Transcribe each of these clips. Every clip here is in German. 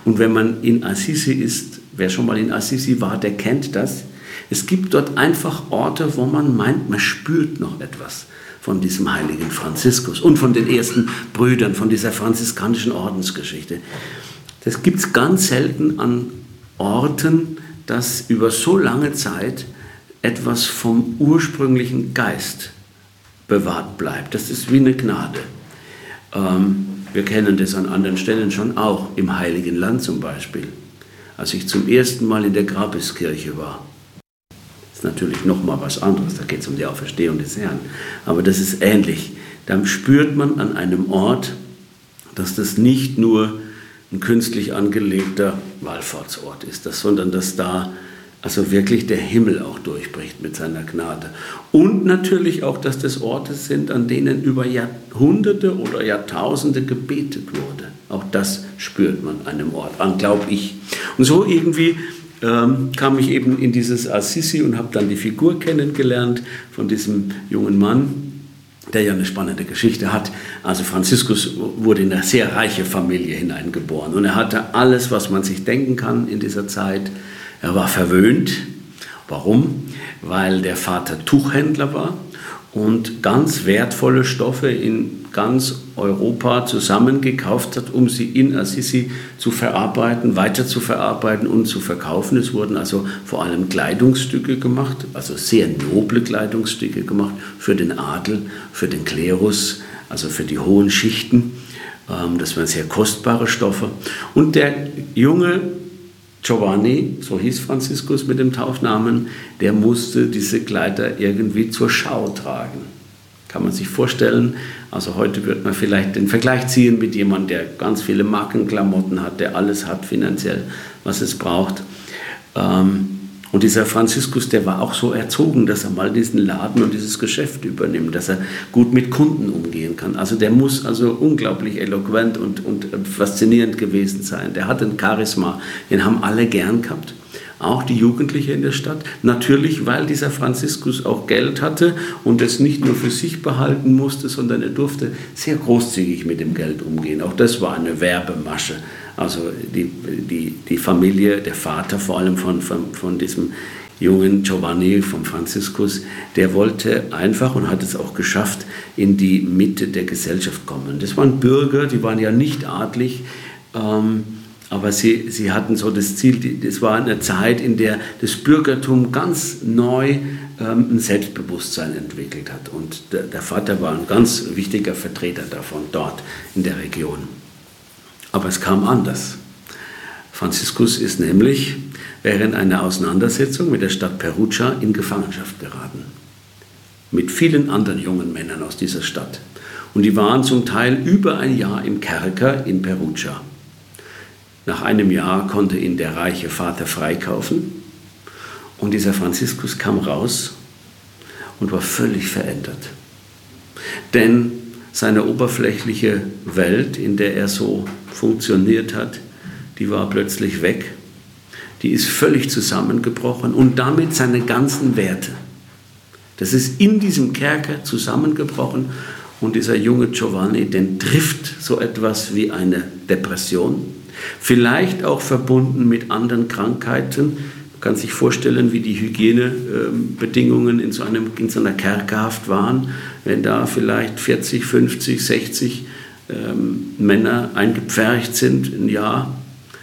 Und wenn man in Assisi ist, wer schon mal in Assisi war, der kennt das. Es gibt dort einfach Orte, wo man meint, man spürt noch etwas von diesem heiligen Franziskus und von den ersten Brüdern, von dieser franziskanischen Ordensgeschichte. Das gibt es ganz selten an Orten, dass über so lange Zeit etwas vom ursprünglichen Geist bewahrt bleibt. Das ist wie eine Gnade. Wir kennen das an anderen Stellen schon auch, im Heiligen Land zum Beispiel. Als ich zum ersten Mal in der Grabeskirche war, ist natürlich nochmal was anderes, da geht es um die Auferstehung des Herrn, aber das ist ähnlich. Dann spürt man an einem Ort, dass das nicht nur ein künstlich angelegter Wallfahrtsort ist, sondern dass da also wirklich der Himmel auch durchbricht mit seiner Gnade. Und natürlich auch, dass das Orte sind, an denen über Jahrhunderte oder Jahrtausende gebetet wurde. Auch das spürt man einem Ort an, glaube ich. Und so irgendwie kam ich eben in dieses Assisi und habe dann die Figur kennengelernt von diesem jungen Mann, der ja eine spannende Geschichte hat. Also Franziskus wurde in eine sehr reiche Familie hineingeboren und er hatte alles, was man sich denken kann in dieser Zeit. Er war verwöhnt. Warum? Weil der Vater Tuchhändler war und ganz wertvolle Stoffe in ganz Europa zusammengekauft hat, um sie in Assisi zu verarbeiten, weiter zu verarbeiten und zu verkaufen. Es wurden also vor allem Kleidungsstücke gemacht, also sehr noble Kleidungsstücke gemacht für den Adel, für den Klerus, also für die hohen Schichten. Das waren sehr kostbare Stoffe. Und der junge Giovanni, so hieß Franziskus mit dem Taufnamen, der musste diese Kleider irgendwie zur Schau tragen. Kann man sich vorstellen, also heute wird man vielleicht den Vergleich ziehen mit jemandem, der ganz viele Markenklamotten hat, der alles hat finanziell, was es braucht. Und dieser Franziskus, der war auch so erzogen, dass er mal diesen Laden und dieses Geschäft übernimmt, dass er gut mit Kunden umgehen kann. Also der muss also unglaublich eloquent und faszinierend gewesen sein. Der hatte ein Charisma, den haben alle gern gehabt, auch die Jugendlichen in der Stadt. Natürlich, weil dieser Franziskus auch Geld hatte und es nicht nur für sich behalten musste, sondern er durfte sehr großzügig mit dem Geld umgehen. Auch das war eine Werbemasche. Also die Familie, der Vater vor allem von diesem jungen Giovanni, vom Franziskus, der wollte einfach und hat es auch geschafft, in die Mitte der Gesellschaft kommen. Das waren Bürger, die waren ja nicht adlig, aber sie hatten so das Ziel, das war eine Zeit, in der das Bürgertum ganz neu ein Selbstbewusstsein entwickelt hat. Und der Vater war ein ganz wichtiger Vertreter davon dort in der Region. Aber es kam anders. Franziskus ist nämlich während einer Auseinandersetzung mit der Stadt Perugia in Gefangenschaft geraten. Mit vielen anderen jungen Männern aus dieser Stadt. Und die waren zum Teil über ein Jahr im Kerker in Perugia. Nach einem Jahr konnte ihn der reiche Vater freikaufen. Und dieser Franziskus kam raus und war völlig verändert. Denn seine oberflächliche Welt, in der er so funktioniert hat, die war plötzlich weg. Die ist völlig zusammengebrochen und damit seine ganzen Werte. Das ist in diesem Kerker zusammengebrochen und dieser junge Giovanni, den trifft so etwas wie eine Depression, vielleicht auch verbunden mit anderen Krankheiten. Man kann sich vorstellen, wie die Hygienebedingungen in so einer Kerkerhaft waren, wenn da vielleicht 40, 50, 60 Männer eingepfercht sind, ein Jahr.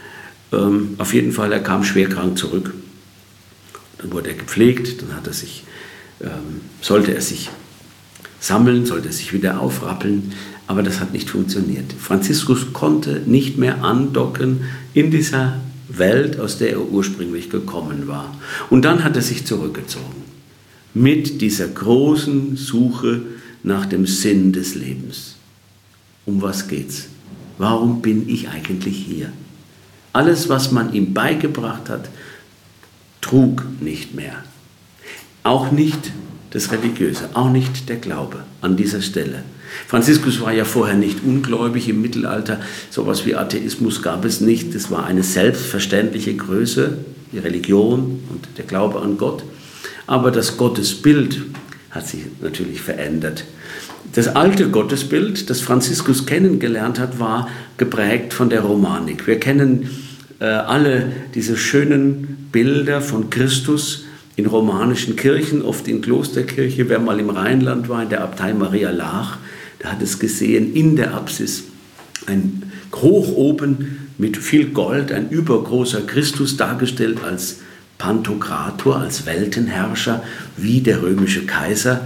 Auf jeden Fall, er kam schwer krank zurück. Dann wurde er gepflegt, dann sollte er sich sammeln, sollte er sich wieder aufrappeln, aber das hat nicht funktioniert. Franziskus konnte nicht mehr andocken in dieser Welt, aus der er ursprünglich gekommen war. Und dann hat er sich zurückgezogen mit dieser großen Suche nach dem Sinn des Lebens. Um was geht's? Warum bin ich eigentlich hier? Alles, was man ihm beigebracht hat, trug nicht mehr. Auch nicht das Religiöse, auch nicht der Glaube an dieser Stelle. Franziskus war ja vorher nicht ungläubig im Mittelalter. So etwas wie Atheismus gab es nicht. Das war eine selbstverständliche Größe, die Religion und der Glaube an Gott. Aber das Gottesbild hat sich natürlich verändert. Das alte Gottesbild, das Franziskus kennengelernt hat, war geprägt von der Romanik. Wir kennen alle diese schönen Bilder von Christus in romanischen Kirchen, oft in Klosterkirche. Wer mal im Rheinland war, in der Abtei Maria Laach, der hat es gesehen, in der Apsis, ein hoch oben mit viel Gold, ein übergroßer Christus dargestellt als Pantokrator, als Weltenherrscher, wie der römische Kaiser.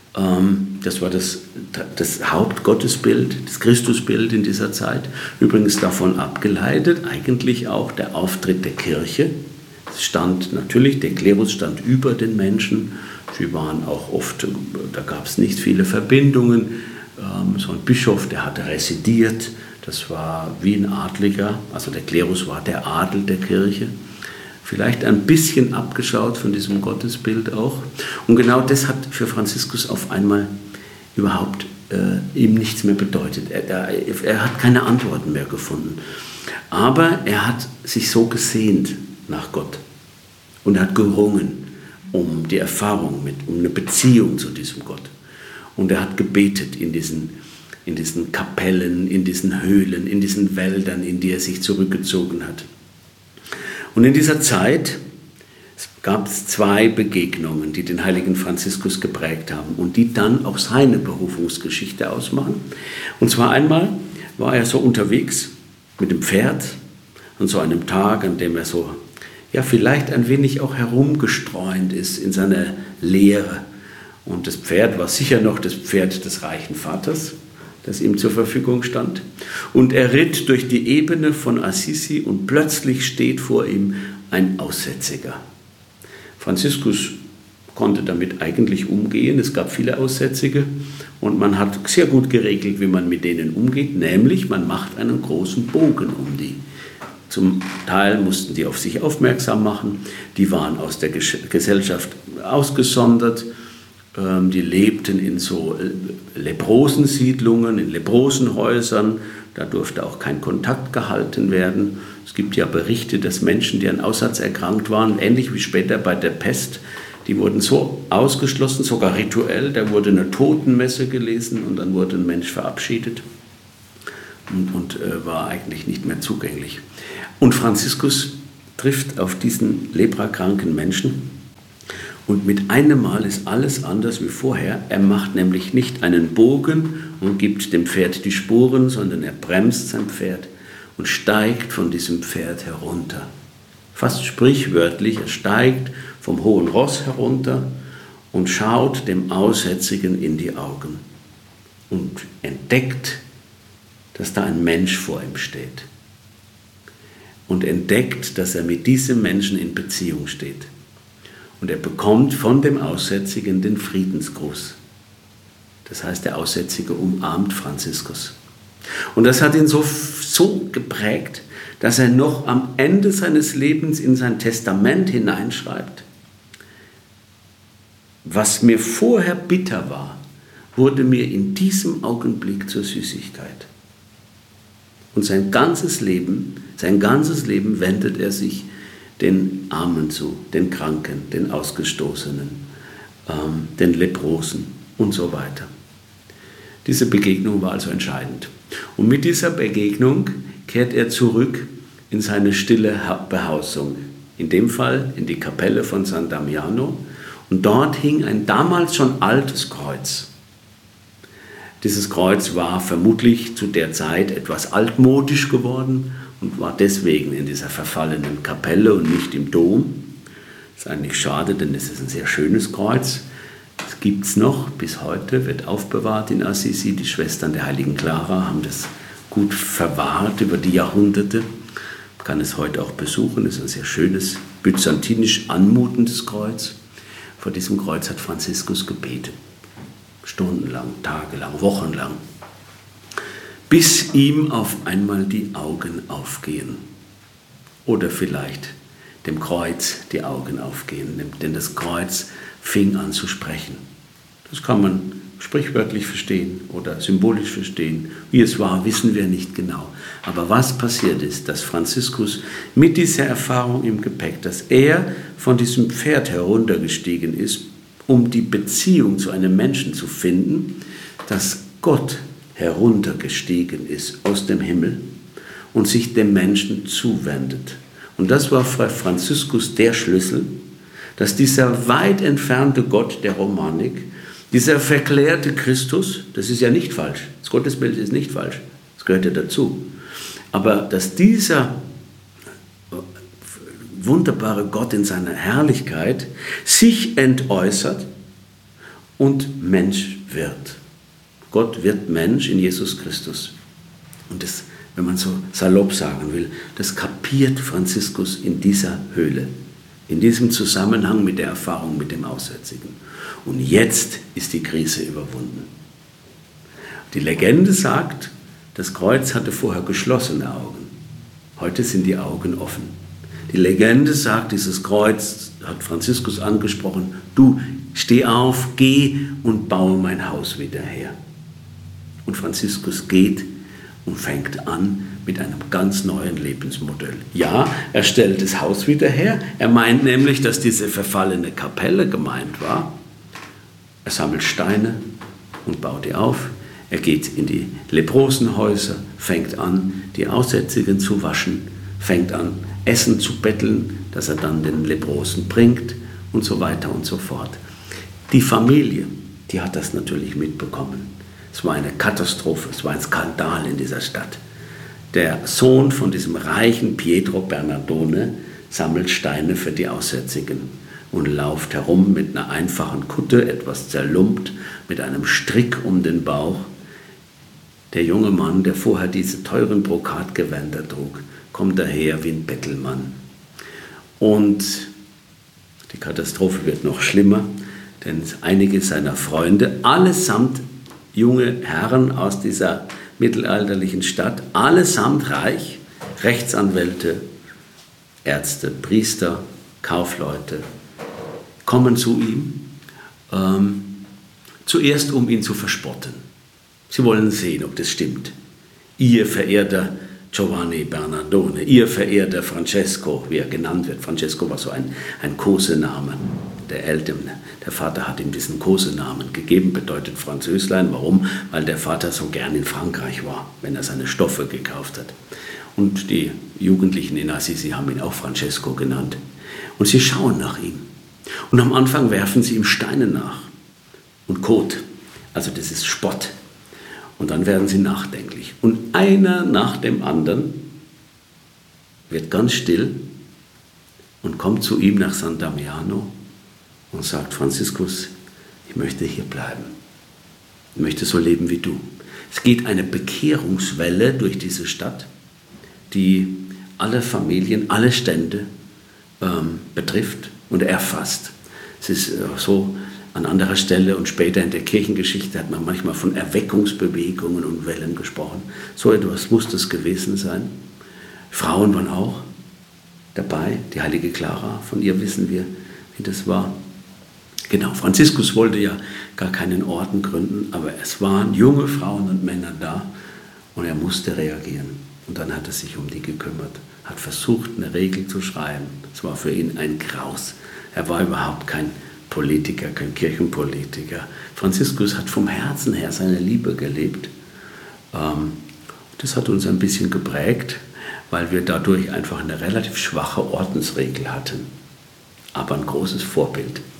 Das war das Hauptgottesbild, das Christusbild in dieser Zeit. Übrigens davon abgeleitet eigentlich auch der Auftritt der Kirche. Es stand natürlich, der Klerus stand über den Menschen. Sie waren auch oft, da gab es nicht viele Verbindungen. So ein Bischof, der hatte residiert, das war wie ein Adliger, also der Klerus war der Adel der Kirche. Vielleicht ein bisschen abgeschaut von diesem Gottesbild auch. Und genau das hat für Franziskus auf einmal überhaupt ihm nichts mehr bedeutet. Er hat keine Antworten mehr gefunden. Aber er hat sich so gesehnt nach Gott und er hat gerungen um die Erfahrung, um eine Beziehung zu diesem Gott. Und er hat gebetet in diesen Kapellen, in diesen Höhlen, in diesen Wäldern, in die er sich zurückgezogen hat. Und in dieser Zeit gab es 2 Begegnungen, die den heiligen Franziskus geprägt haben und die dann auch seine Berufungsgeschichte ausmachen. Und zwar einmal war er so unterwegs mit dem Pferd an so einem Tag, an dem er so, ja, vielleicht ein wenig auch herumgestreunt ist in seiner Lehre. Und das Pferd war sicher noch das Pferd des reichen Vaters, das ihm zur Verfügung stand. Und er ritt durch die Ebene von Assisi und plötzlich steht vor ihm ein Aussätziger. Franziskus konnte damit eigentlich umgehen. Es gab viele Aussätzige und man hat sehr gut geregelt, wie man mit denen umgeht, nämlich man macht einen großen Bogen um die. Zum Teil mussten die auf sich aufmerksam machen, die waren aus der Gesellschaft ausgesondert, die lebten in so Leprosensiedlungen, in Leprosenhäusern, da durfte auch kein Kontakt gehalten werden. Es gibt ja Berichte, dass Menschen, die an Aussatz erkrankt waren, ähnlich wie später bei der Pest, die wurden so ausgeschlossen, sogar rituell, da wurde eine Totenmesse gelesen und dann wurde ein Mensch verabschiedet und war eigentlich nicht mehr zugänglich. Und Franziskus trifft auf diesen leprakranken Menschen und mit einem Mal ist alles anders wie vorher. Er macht nämlich nicht einen Bogen und gibt dem Pferd die Spuren, sondern er bremst sein Pferd und steigt von diesem Pferd herunter. Fast sprichwörtlich, er steigt vom hohen Ross herunter und schaut dem Aussätzigen in die Augen und entdeckt, dass da ein Mensch vor ihm steht. Und entdeckt, dass er mit diesem Menschen in Beziehung steht. Und er bekommt von dem Aussätzigen den Friedensgruß. Das heißt, der Aussätzige umarmt Franziskus. Und das hat ihn so geprägt, dass er noch am Ende seines Lebens in sein Testament hineinschreibt: Was mir vorher bitter war, wurde mir in diesem Augenblick zur Süßigkeit. Und sein ganzes Leben wendet er sich den Armen zu, den Kranken, den Ausgestoßenen, den Leprosen und so weiter. Diese Begegnung war also entscheidend. Und mit dieser Begegnung kehrt er zurück in seine stille Behausung. In dem Fall in die Kapelle von San Damiano. Und dort hing ein damals schon altes Kreuz. Dieses Kreuz war vermutlich zu der Zeit etwas altmodisch geworden und war deswegen in dieser verfallenen Kapelle und nicht im Dom. Das ist eigentlich schade, denn es ist ein sehr schönes Kreuz. Das gibt es noch bis heute, wird aufbewahrt in Assisi. Die Schwestern der heiligen Clara haben das gut verwahrt über die Jahrhunderte. Man kann es heute auch besuchen. Es ist ein sehr schönes, byzantinisch anmutendes Kreuz. Vor diesem Kreuz hat Franziskus gebetet. Stundenlang, tagelang, wochenlang. Bis ihm auf einmal die Augen aufgehen. Oder vielleicht dem Kreuz die Augen aufgehen, denn das Kreuz fing an zu sprechen. Das kann man sprichwörtlich verstehen oder symbolisch verstehen. Wie es war, wissen wir nicht genau. Aber was passiert ist, dass Franziskus mit dieser Erfahrung im Gepäck, dass er von diesem Pferd heruntergestiegen ist, um die Beziehung zu einem Menschen zu finden, dass Gott heruntergestiegen ist aus dem Himmel und sich dem Menschen zuwendet. Und das war für Franziskus der Schlüssel, dass dieser weit entfernte Gott der Romanik, dieser verklärte Christus, das ist ja nicht falsch, das Gottesbild ist nicht falsch, das gehört ja dazu, aber dass dieser wunderbare Gott in seiner Herrlichkeit sich entäußert und Mensch wird. Gott wird Mensch in Jesus Christus. Und das, wenn man so salopp sagen will, das kapiert Franziskus in dieser Höhle, in diesem Zusammenhang mit der Erfahrung mit dem Aussätzigen. Und jetzt ist die Krise überwunden. Die Legende sagt, das Kreuz hatte vorher geschlossene Augen. Heute sind die Augen offen. Die Legende sagt, dieses Kreuz, hat Franziskus angesprochen, du steh auf, geh und baue mein Haus wieder her. Und Franziskus geht und fängt an mit einem ganz neuen Lebensmodell. Ja, er stellt das Haus wieder her. Er meint nämlich, dass diese verfallene Kapelle gemeint war. Er sammelt Steine und baut die auf. Er geht in die Leprosenhäuser, fängt an, die Aussätzigen zu waschen, fängt an, Essen zu betteln, das er dann den Leprosen bringt und so weiter und so fort. Die Familie, die hat das natürlich mitbekommen. Es war eine Katastrophe, es war ein Skandal in dieser Stadt. Der Sohn von diesem reichen Pietro Bernardone sammelt Steine für die Aussätzigen und läuft herum mit einer einfachen Kutte, etwas zerlumpt, mit einem Strick um den Bauch. Der junge Mann, der vorher diese teuren Brokatgewänder trug, kommt daher wie ein Bettelmann. Und die Katastrophe wird noch schlimmer, denn einige seiner Freunde, allesamt junge Herren aus dieser mittelalterlichen Stadt, allesamt reich, Rechtsanwälte, Ärzte, Priester, Kaufleute, kommen zu ihm, zuerst um ihn zu verspotten. Sie wollen sehen, ob das stimmt. Ihr verehrter Giovanni Bernardone, ihr verehrter Francesco, wie er genannt wird. Francesco war so ein Kosename der Eltern. Der Vater hat ihm diesen Kosenamen gegeben, bedeutet Französlein. Warum? Weil der Vater so gern in Frankreich war, wenn er seine Stoffe gekauft hat. Und die Jugendlichen in Assisi haben ihn auch Francesco genannt. Und sie schauen nach ihm. Und am Anfang werfen sie ihm Steine nach und Kot. Also das ist Spott. Und dann werden sie nachdenklich. Und einer nach dem anderen wird ganz still und kommt zu ihm nach San Damiano und sagt, Franziskus, ich möchte hier bleiben. Ich möchte so leben wie du. Es geht eine Bekehrungswelle durch diese Stadt, die alle Familien, alle Stände betrifft und erfasst. Es ist so, an anderer Stelle und später in der Kirchengeschichte hat man manchmal von Erweckungsbewegungen und Wellen gesprochen. So etwas muss das gewesen sein. Frauen waren auch dabei. Die heilige Clara, von ihr wissen wir, wie das war. Genau, Franziskus wollte ja gar keinen Orden gründen, aber es waren junge Frauen und Männer da und er musste reagieren. Und dann hat er sich um die gekümmert, hat versucht, eine Regel zu schreiben. Es war für ihn ein Graus. Er war überhaupt kein Politiker, kein Kirchenpolitiker. Franziskus hat vom Herzen her seine Liebe gelebt. Das hat uns ein bisschen geprägt, weil wir dadurch einfach eine relativ schwache Ordensregel hatten. Aber ein großes Vorbild.